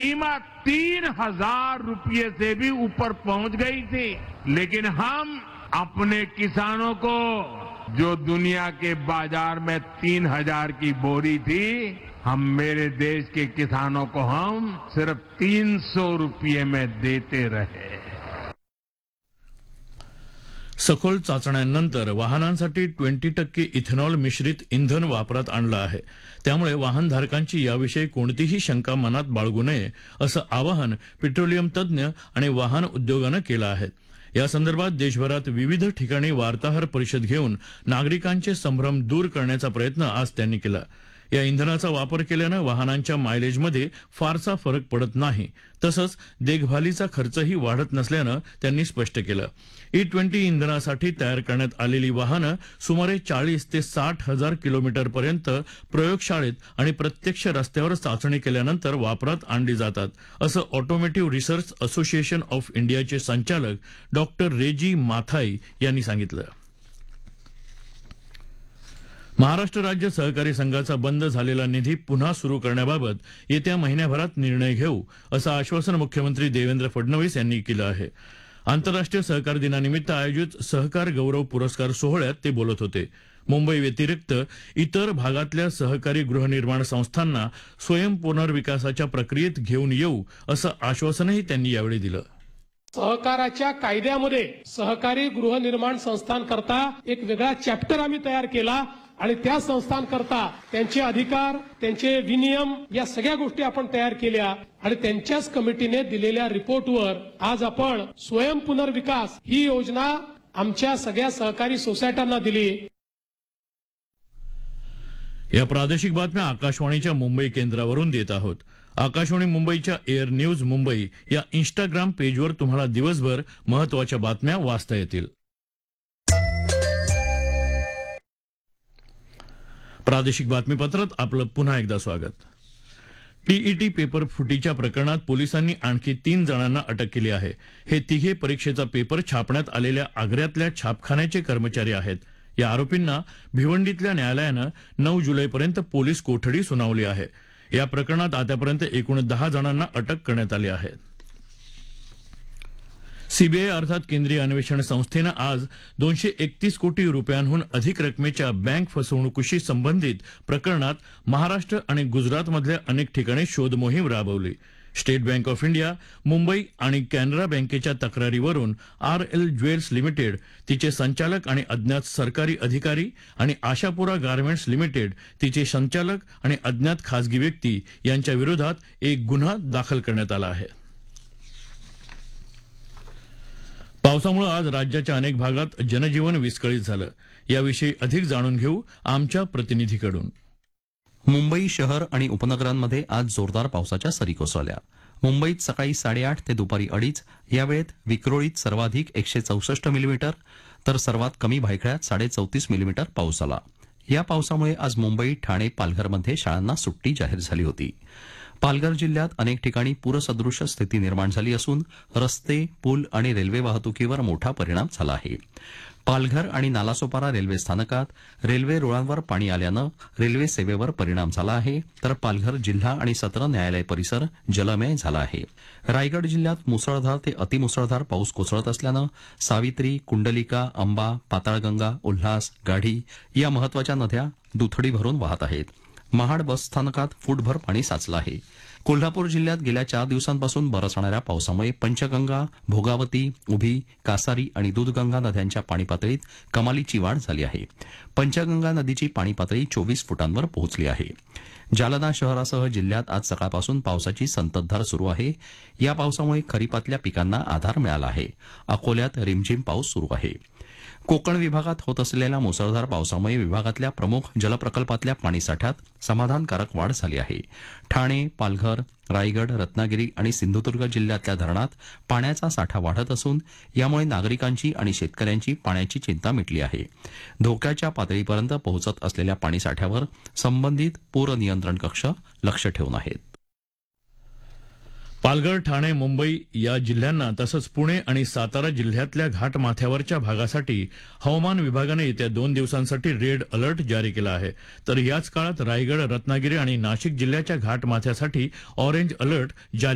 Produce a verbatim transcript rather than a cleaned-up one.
कीमत तीन हजार रुपये से भी ऊपर पहुंच गई थी, लेकिन हम अपने किसानों को जो दुनिया के बाजार में तीन हजार की बोरी थी, हम मेरे देश के किसानों को हम सिर्फ तीन सौ रुपये में देते रहे। सखोल चाचण्यांनंतर वाहनांसाठी ट्वेंटी टक्के इथेनॉल मिश्रित इंधन वापरात आणलं आहे, त्यामुळे वाहनधारकांची याविषयी कोणतीही शंका मनात बाळगू नये असं आवाहन पेट्रोलियम तज्ज्ञ आणि वाहन उद्योगानं केलं आहे। या संदर्भात देशभरात विविध ठिकाणी वार्ताहर परिषद घेऊन नागरिकांचे संभ्रम दूर करण्याचा प्रयत्न आज त्यांनी केला। या इंधनाचा वापर केल्यानं वाहनांच्या मायलेजमध्ये फारसा फरक पडत नाही, तसंच देखभालीचा खर्चही वाढत नसल्यानं त्यांनी स्पष्ट केलं। ई ट्वेंटी इंधनासाठी तयार करण्यात आलेली वाहनं सुमारे चाळीस ते साठ हजार किलोमीटरपर्यंत प्रयोगशाळेत आणि प्रत्यक्ष रस्त्यावर चाचणी केल्यानंतर वापरात आणली जातात, असं ऑटोमोटिव्ह रिसर्च असोसिएशन ऑफ इंडियाचे संचालक डॉक्टर रेजी माथाई यांनी सांगितलं। महाराष्ट्र राज्य सहकारी संघाचा बंद झालेला निधी पुन्हा सुरू करण्याबाबत येत्या महिन्याभरात निर्णय घेऊ, असं आश्वासन मुख्यमंत्री देवेंद्र फडणवीस यांनी केलं आहे। आंतरराष्ट्रीय सहकार दिनानिमित्त आयोजित सहकार गौरव पुरस्कार सोहळ्यात ते बोलत होते। मुंबई व्यतिरिक्त इतर भागातल्या सहकारी गृहनिर्माण संस्थांना स्वयं पुनर्विकासाच्या प्रक्रियेत घेऊन येऊ, असं आश्वासनही त्यांनी यावेळी दिलं। सहकाराच्या कायद्यामध्ये सहकारी गृहनिर्माण संस्थांकरता एक वेगळा चॅप्टर आम्ही तयार केला आणि त्या संस्थांकरता त्यांचे अधिकार, त्यांचे विनियम या सगळ्या गोष्टी आपण तयार केल्या आणि त्यांच्याच कमिटीने दिलेल्या रिपोर्टवर आज आपण स्वयं पुनर्विकास ही योजना आमच्या सगळ्या सहकारी सोसायट्यांना दिली। या प्रादेशिक बातम्या आकाशवाणीच्या मुंबई केंद्रावरून देत आहोत। आकाशवाणी मुंबईच्या एअर न्यूज मुंबई या इंस्टाग्राम पेजवर तुम्हाला दिवसभर महत्त्वाच्या बातम्या वाचता येतील। प्रादेशिक बातमीपत्रात आपलं पुन्हा एकदा स्वागत। टीईटी पेपर फुटीच्या प्रकरणात पोलिसांनी आणखी तीन जणांना अटक केली आहे। हे तिघे परीक्षेचा पेपर छापण्यात आलेल्या आग्र्यातल्या छापखान्याचे कर्मचारी आहेत। या आरोपींना भिवंडीतल्या न्यायालयानं नऊ जुलैपर्यंत पोलीस कोठडी सुनावली आहे। या प्रकरणात आतापर्यंत एकूण दहा जणांना अटक करण्यात आली आहे। सीबीआय अर्थात केंद्रीय अन्वेषण संस्थेनं आज दोनशे एकतीस कोटी रुपयांहून अधिक रकमेच्या बँक फसवणुकीशी संबंधित प्रकरणात महाराष्ट्र आणि गुजरातमधल्या अनेक ठिकाणी शोध मोहीम राबवली। State bank of India, Mumbai आणि कॅनरा बँकेच्या तक्रारीवरून आर एल ज्वेल्स लिमिटेड, तिचे संचालक आणि अज्ञात सरकारी अधिकारी आणि आशापुरा गार्मेंट्स लिमिटेड, तिचे संचालक आणि अज्ञात खासगी व्यक्ती यांच्या विरोधात एक गुन्हा दाखल करण्यात आला आहे। पावसामुळे आज राज्याच्या अनेक भागात जनजीवन विस्कळीत झालं। याविषयी अधिक जाणून घेऊ आमच्या प्रतिनिधीकडून। मुंबई शहर आणि उपनगरांमध्ये आज जोरदार पावसाच्या सरी कोसळल्या। मुंबईत सकाळी साडेआठ ते दुपारी अडीच या वेळेत विक्रोळीत सर्वाधिक एकशे चौसष्ट मिलीमीटर तर सर्वात कमी भायखळ्यात साडे चौतीस मिलीमीटर पाऊस आला। या पावसामुळे आज मुंबई, ठाणे, पालघरमध्ये शाळांना सुट्टी जाहीर झाली होती। पालघर जिल्ह्यात अनेक ठिकाणी पूरसदृश स्थिती निर्माण झाली असून रस्ते, पूल आणि रेल्वे वाहतुकीवर मोठा परिणाम झाला आहे। पालघर आणि नालासोपारा रेल्वे स्थानकात रेल्वे रुळांवर पाणी आल्यानं रेल्वे सेवेवर परिणाम झाला आहे, तर पालघर जिल्हा आणि सत्र न्यायालय परिसर जलमय झाला आहे। रायगड जिल्ह्यात मुसळधार ते अतिमुसळधार पाऊस कोसळत असल्यानं सावित्री, कुंडलिका, अंबा, पाताळगंगा, उल्हास, गाढी या महत्वाच्या नद्या दुथडी भरून वाहत आहेत। महाड बस स्थानकात फूटभर पाणी साचलं आहे। कोल्हापूर जिल्ह्यात गेल्या चार दिवसांपासून बरसणाऱ्या पावसामुळे पंचगंगा, भोगावती, उभी, कासारी आणि दूधगंगा नद्यांच्या पाणी पातळीत कमालीची वाढ झाली आहे। पंचगंगा नदीची पाणी पातळी चोवीस फुटांवर पोहोचली आहे। जालना शहरासह जिल्ह्यात आज सकाळपासून पावसाची संततधार सुरू आहे। या पावसामुळे खरीपातल्या पिकांना आधार मिळाला आहे। अकोल्यात रिमझिम पाऊस सुरू आहे। कोकण विभागात होत असलेल्या मुसळधार पावसामुळे विभागातल्या प्रमुख जलप्रकल्पातल्या पाणीसाठ्यात समाधानकारक वाढ झाली आहे। ठाणे, पालघर, रायगड, रत्नागिरी आणि सिंधुदुर्ग जिल्ह्यातल्या धरणात पाण्याचा साठा वाढत असून यामुळे नागरिकांची आणि शेतकऱ्यांची पाण्याची चिंता मिटली आहे। धोक्याच्या पातळीपर्यंत पोहोचत असलेल्या पाणीसाठ्यावर संबंधित पूर नियंत्रण कक्ष लक्ष ठेवून आहेत। पालघर, ठाणे, मुंबई या जिल्ह्यांना तसंच पुणे आणि सातारा जिल्ह्यातल्या घाटमाथ्यावरच्या भागासाठी हवामान विभागाने येत्या दोन दिवसांसाठी रेड अलर्ट जारी केला आहे, तर याच काळात रायगड, रत्नागिरी आणि नाशिक जिल्ह्याच्या घाटमाथ्यासाठी ऑरेंज अलर्ट जारी